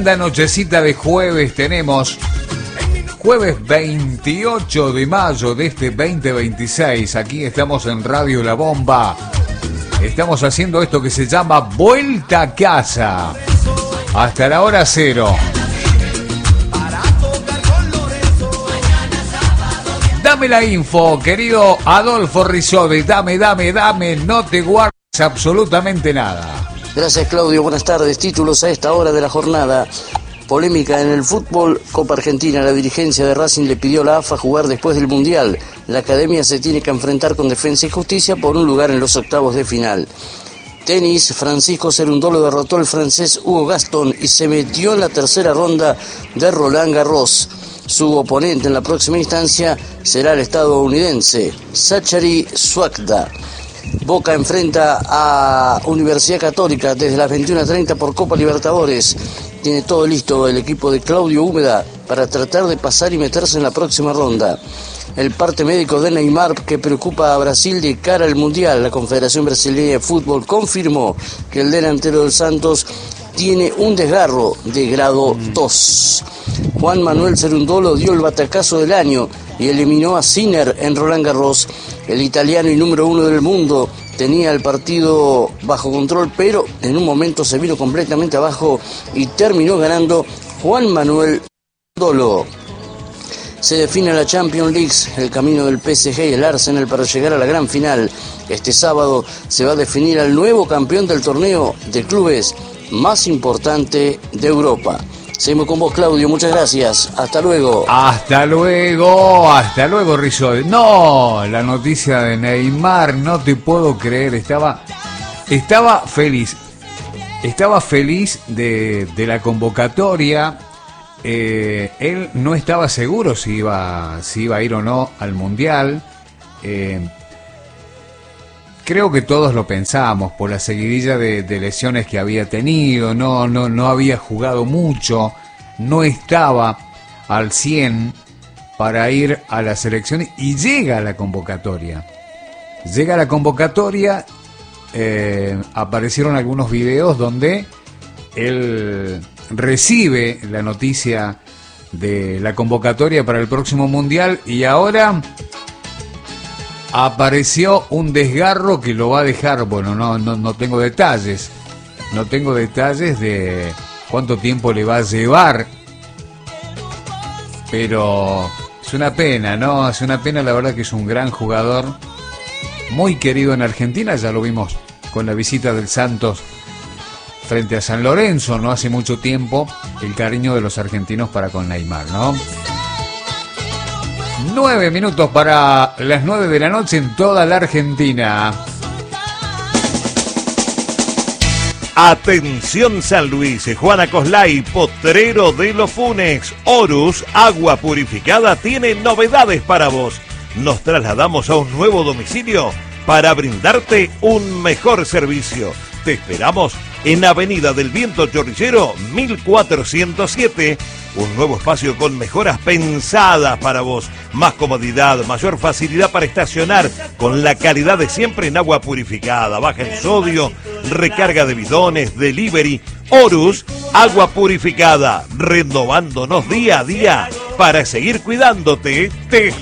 linda nochecita de jueves tenemos. Jueves 28 de mayo de este 2026. Aquí estamos en Radio La Bomba. Estamos haciendo esto que se llama Vuelta a Casa. Hasta la hora cero. Dame la info, querido Adolfo Rizzotti. Dame. No te guardes absolutamente nada. Gracias, Claudio. Buenas tardes. Títulos a esta hora de la jornada. Polémica en el fútbol. Copa Argentina. La dirigencia de Racing le pidió a la AFA jugar después del Mundial. La academia se tiene que enfrentar con Defensa y Justicia por un lugar en los octavos de final. Tenis. Francisco Cerundolo derrotó al francés Hugo Gaston y se metió en la tercera ronda de Roland Garros. Su oponente en la próxima instancia será el estadounidense Zachary Swiatek. Boca enfrenta a Universidad Católica desde las 21:30 por Copa Libertadores. Tiene todo listo el equipo de Claudio Úbeda para tratar de pasar y meterse en la próxima ronda. El parte médico de Neymar que preocupa a Brasil de cara al Mundial. La Confederación Brasileña de Fútbol confirmó que el delantero del Santos tiene un desgarro de grado 2. Juan Manuel Cerundolo dio el batacazo del año y eliminó a Sinner en Roland Garros. El italiano y número 1 del mundo tenía el partido bajo control, pero en un momento se vino completamente abajo y terminó ganando Juan Manuel Cerundolo. Se define la Champions League, el camino del PSG y el Arsenal para llegar a la gran final. Este sábado se va a definir al nuevo campeón del torneo de clubes más importante de Europa. Seguimos con vos, Claudio, muchas gracias. Hasta luego. Hasta luego, Rizzotti. No, la noticia de Neymar, no te puedo creer. Estaba feliz. Estaba feliz de la convocatoria. Él no estaba seguro si iba a ir o no al Mundial. Creo que todos lo pensábamos por la seguidilla de lesiones que había tenido. No había jugado mucho, no estaba al 100 para ir a la selección y llega a la convocatoria. Aparecieron algunos videos donde él recibe la noticia de la convocatoria para el próximo Mundial y ahora apareció un desgarro que lo va a dejar, bueno, no tengo detalles. No tengo detalles de cuánto tiempo le va a llevar. Pero es una pena, ¿no? Es una pena, la verdad que es un gran jugador. Muy querido en Argentina, ya lo vimos con la visita del Santos frente a San Lorenzo, no hace mucho tiempo, el cariño de los argentinos para con Neymar, ¿no? 9 minutos para las 9 de la noche en toda la Argentina. Atención San Luis, Juana Coslay, Potrero de los Funes, Horus, agua purificada, tiene novedades para vos. Nos trasladamos a un nuevo domicilio para brindarte un mejor servicio. Te esperamos en Avenida del Viento Chorrillero 1407, un nuevo espacio con mejoras pensadas para vos, más comodidad, mayor facilidad para estacionar, con la calidad de siempre en agua purificada, baja en sodio, recarga de bidones, delivery. Horus, agua purificada, renovándonos día a día para seguir cuidándote. Te